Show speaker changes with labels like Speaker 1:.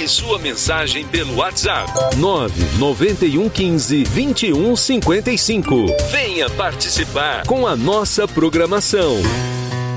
Speaker 1: sua mensagem pelo WhatsApp 99115 2155. Venha participar com a nossa programação.